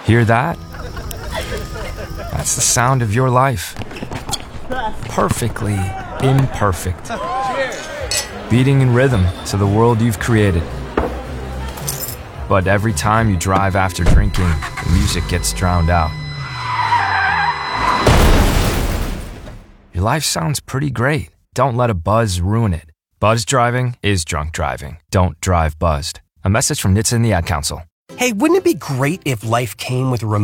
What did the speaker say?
Hear that? That's the sound of your life. Perfectly imperfect. Beating in rhythm to the world you've created. But every time you drive after drinking, the music gets drowned out. Your life sounds pretty great. Don't let a buzz ruin it. Buzz driving is drunk driving. Don't drive buzzed. A message from NHTSA and the Ad Council. Hey, wouldn't it be great if life came with a remote